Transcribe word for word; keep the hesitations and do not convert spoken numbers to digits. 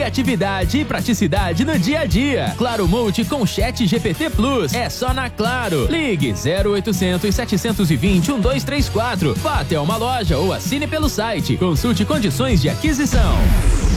criatividade e praticidade no dia a dia. Claro Multi com Chat G P T Plus. É só na Claro. Ligue zero oitocentos, setecentos e vinte, doze trinta e quatro. Vá até uma loja ou assine pelo site. Consulte condições de aquisição.